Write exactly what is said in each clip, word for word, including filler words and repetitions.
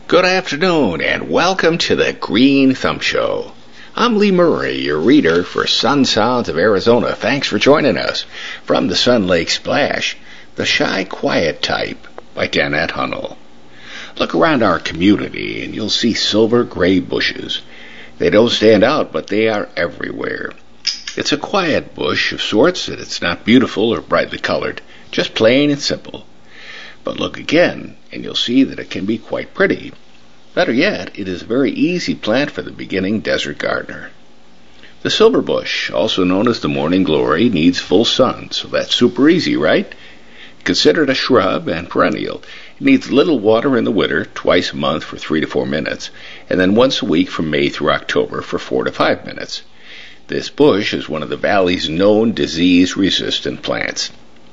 Good afternoon, and welcome to the Green Thumb Show. I'm Lee Murray, your reader for Sun Sounds of Arizona. Thanks for joining us. From the Sun Lake Splash, The Shy Quiet Type by Danette Hunnell. Look around our community and you'll see silver gray bushes. They don't stand out, but they are everywhere. It's a quiet bush of sorts, and it's not beautiful or brightly colored, just plain and simple. But look again, and you'll see that it can be quite pretty. Better yet, it is a very easy plant for the beginning desert gardener. The silver bush, also known as the morning glory, needs full sun, so that's super easy, right? Considered a shrub and perennial, it needs little water in the winter, twice a month for three to four minutes, and then once a week from May through October for four to five minutes. This bush is one of the valley's known disease-resistant plants.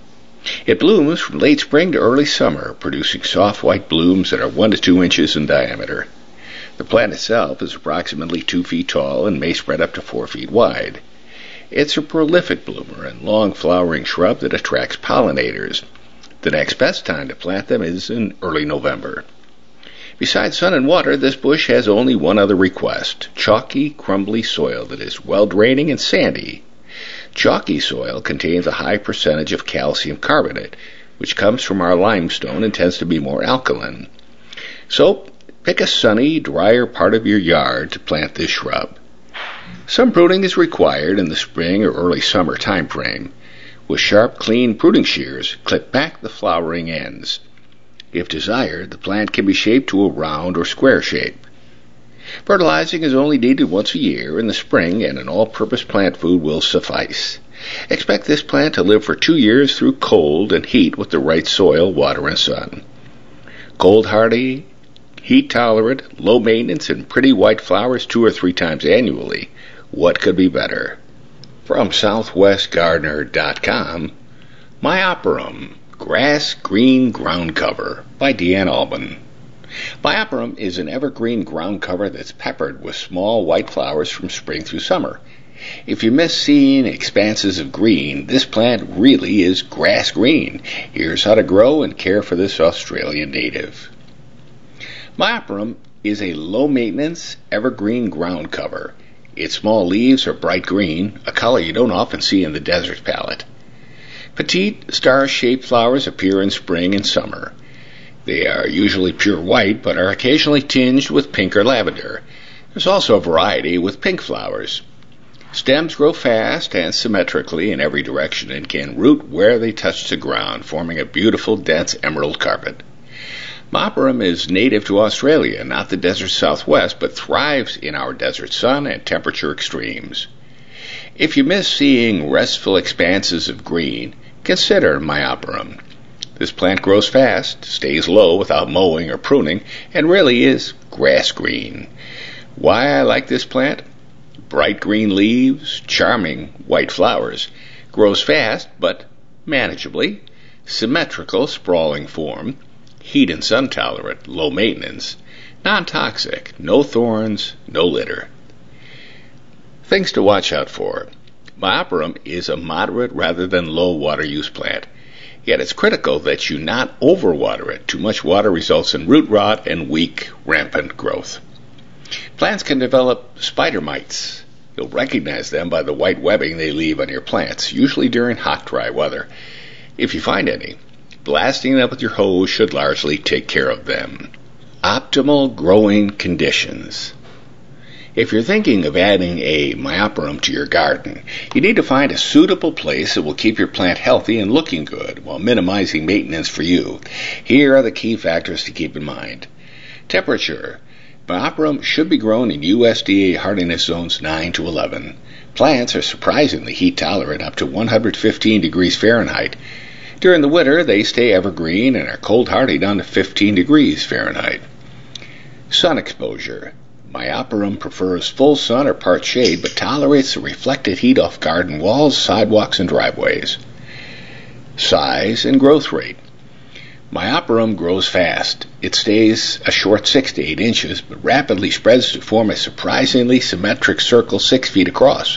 It blooms from late spring to early summer, producing soft white blooms that are one to two inches in diameter. The plant itself is approximately two feet tall and may spread up to four feet wide. It's a prolific bloomer and long-flowering shrub that attracts pollinators. The next best time to plant them is in early November. Besides sun and water, this bush has only one other request: chalky, crumbly soil that is well-draining and sandy. Chalky soil contains a high percentage of calcium carbonate, which comes from our limestone and tends to be more alkaline. So, pick a sunny, drier part of your yard to plant this shrub. Some pruning is required in the spring or early summer time frame. With sharp, clean pruning shears, clip back the flowering ends. If desired, the plant can be shaped to a round or square shape. Fertilizing is only needed once a year in the spring, and an all-purpose plant food will suffice. Expect this plant to live for two years through cold and heat with the right soil, water, and sun. Cold hardy, heat-tolerant, low maintenance, and pretty white flowers two or three times annually. What could be better? From southwest gardener dot com, Myoporum, Grass Green Ground Cover by Deanne Albin. Myoporum is an evergreen ground cover that's peppered with small white flowers from spring through summer. If you miss seeing expanses of green, this plant really is grass green. Here's how to grow and care for this Australian native. Myoporum is a low-maintenance, evergreen ground cover. Its small leaves are bright green, a color you don't often see in the desert palette. Petite, star-shaped flowers appear in spring and summer. They are usually pure white, but are occasionally tinged with pink or lavender. There's also a variety with pink flowers. Stems grow fast and symmetrically in every direction and can root where they touch the ground, forming a beautiful, dense emerald carpet. Myoporum is native to Australia, not the desert southwest, but thrives in our desert sun and temperature extremes. If you miss seeing restful expanses of green, consider Myoporum. This plant grows fast, stays low without mowing or pruning, and really is grass green. Why I like this plant? Bright green leaves, charming white flowers, grows fast but manageably, symmetrical sprawling form, heat and sun tolerant, low maintenance, non-toxic, no thorns, no litter. Things to watch out for. Myoporum is a moderate rather than low water use plant. Yet it's critical that you not overwater it. Too much water results in root rot and weak, rampant growth. Plants can develop spider mites. You'll recognize them by the white webbing they leave on your plants, usually during hot, dry weather. If you find any, blasting them with your hose should largely take care of them. Optimal growing conditions. If you're thinking of adding a Myoporum to your garden, you need to find a suitable place that will keep your plant healthy and looking good while minimizing maintenance for you. Here are the key factors to keep in mind. Temperature. Myoporum should be grown in U S D A hardiness zones nine to eleven. Plants are surprisingly heat tolerant up to one hundred fifteen degrees Fahrenheit. During the winter, they stay evergreen and are cold hardy down to fifteen degrees Fahrenheit. Sun exposure. Myoporum prefers full sun or part shade, but tolerates the reflected heat off garden walls, sidewalks, and driveways. Size and growth rate. Myoporum grows fast. It stays a short six to eight inches, but rapidly spreads to form a surprisingly symmetric circle six feet across.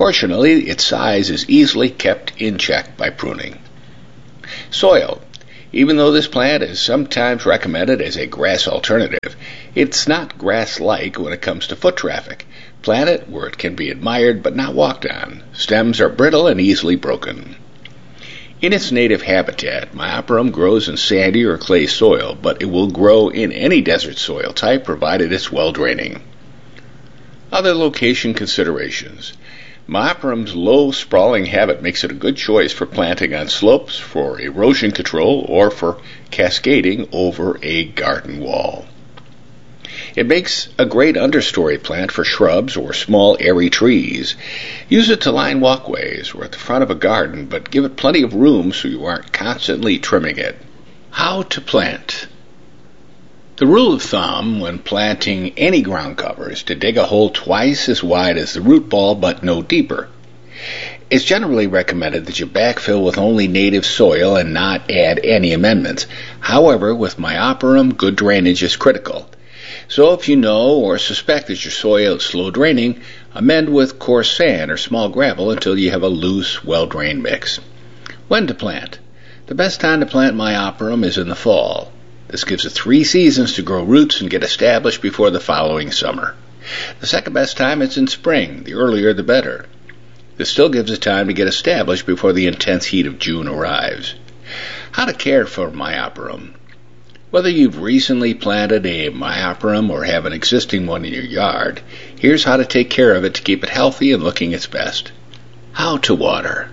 Fortunately, its size is easily kept in check by pruning. Soil. Even though this plant is sometimes recommended as a grass alternative, it's not grass-like when it comes to foot traffic. Plant it where it can be admired but not walked on. Stems are brittle and easily broken. In its native habitat, Myoporum grows in sandy or clay soil, but it will grow in any desert soil type provided it's well draining. Other location considerations. Myoporum's low sprawling habit makes it a good choice for planting on slopes for erosion control or for cascading over a garden wall. It makes a great understory plant for shrubs or small airy trees. Use it to line walkways or at the front of a garden, but give it plenty of room so you aren't constantly trimming it. How to plant. The rule of thumb when planting any ground cover is to dig a hole twice as wide as the root ball but no deeper. It's generally recommended that you backfill with only native soil and not add any amendments. However, with Myoporum, good drainage is critical. So if you know or suspect that your soil is slow draining, amend with coarse sand or small gravel until you have a loose, well-drained mix. When to plant? The best time to plant Myoporum is in the fall. This gives it three seasons to grow roots and get established before the following summer. The second best time is in spring. The earlier the better. This still gives it time to get established before the intense heat of June arrives. How to care for Myoporum. Whether you've recently planted a Myoporum or have an existing one in your yard, here's how to take care of it to keep it healthy and looking its best. How to water.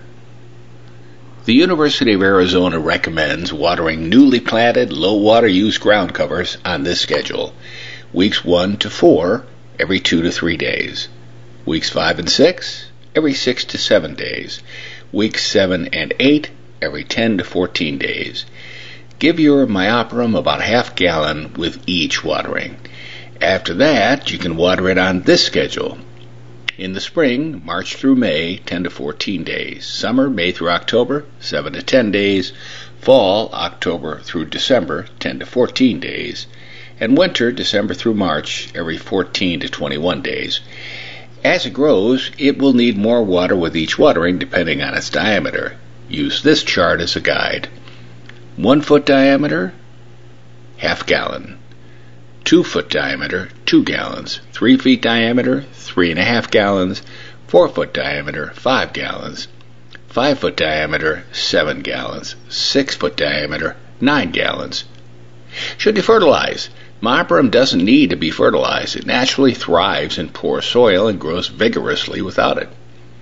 The University of Arizona recommends watering newly planted, low-water use ground covers on this schedule. Weeks one to four, every two to three days. Weeks five and six, every six to seven days. Weeks seven and eight, every ten to fourteen days. Give your Myoporum about a half gallon with each watering. After that, you can water it on this schedule. In the spring, March through May, ten to fourteen days. Summer, May through October, seven to ten days. Fall, October through December, ten to fourteen days. And winter, December through March, every fourteen to twenty-one days. As it grows, it will need more water with each watering depending on its diameter. Use this chart as a guide. One foot diameter, half gallon. Two foot diameter, two gallons. Three feet diameter, three and a half gallons. Four foot diameter, five gallons. Five foot diameter, seven gallons. Six foot diameter, nine gallons. Should you fertilize? Myoporum doesn't need to be fertilized. It naturally thrives in poor soil and grows vigorously without it.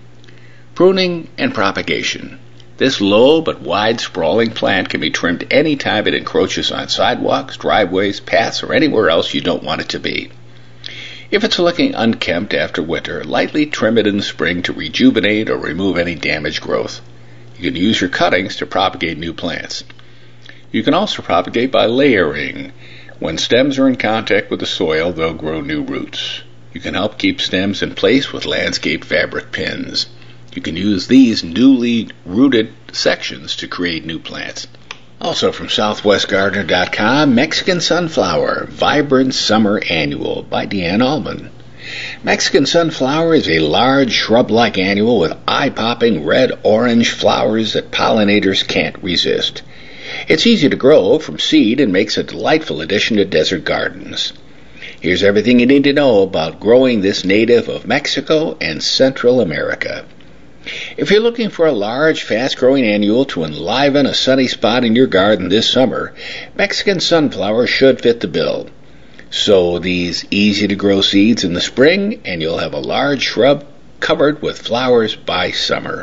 Pruning and propagation. This low but wide sprawling plant can be trimmed any time it encroaches on sidewalks, driveways, paths, or anywhere else you don't want it to be. If it's looking unkempt after winter, lightly trim it in the spring to rejuvenate or remove any damaged growth. You can use your cuttings to propagate new plants. You can also propagate by layering. When stems are in contact with the soil, they'll grow new roots. You can help keep stems in place with landscape fabric pins. You can use these newly rooted sections to create new plants. Also from southwest gardener dot com, Mexican Sunflower, Vibrant Summer Annual by Deanne Allman. Mexican sunflower is a large shrub-like annual with eye-popping red-orange flowers that pollinators can't resist. It's easy to grow from seed and makes a delightful addition to desert gardens. Here's everything you need to know about growing this native of Mexico and Central America. If you're looking for a large, fast-growing annual to enliven a sunny spot in your garden this summer, Mexican sunflower should fit the bill. Sow these easy-to-grow seeds in the spring, and you'll have a large shrub covered with flowers by summer.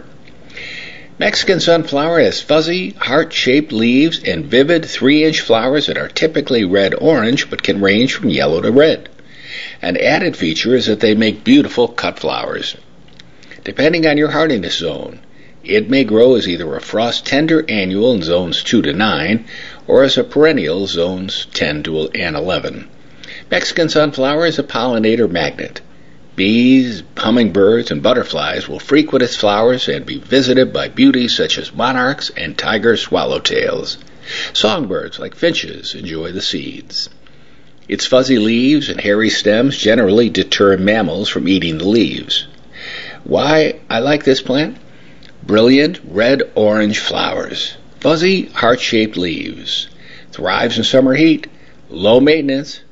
Mexican sunflower has fuzzy, heart-shaped leaves and vivid three-inch flowers that are typically red-orange but can range from yellow to red. An added feature is that they make beautiful cut flowers. Depending on your hardiness zone, it may grow as either a frost-tender annual in zones two to nine or as a perennial zones ten to eleven. Mexican sunflower is a pollinator magnet. Bees, hummingbirds, and butterflies will frequent its flowers and be visited by beauties such as monarchs and tiger swallowtails. Songbirds like finches enjoy the seeds. Its fuzzy leaves and hairy stems generally deter mammals from eating the leaves. Why I like this plant? Brilliant red-orange flowers. Fuzzy, heart-shaped leaves. Thrives in summer heat. Low maintenance.